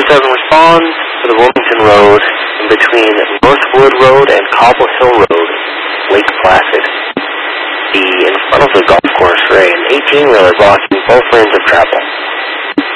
407 respond for the Wilmington Road in between Northwood Road and Cobble Hill Road, Lake Placid. Be in front of the golf course for an 18-wheeler blocking both lanes of travel.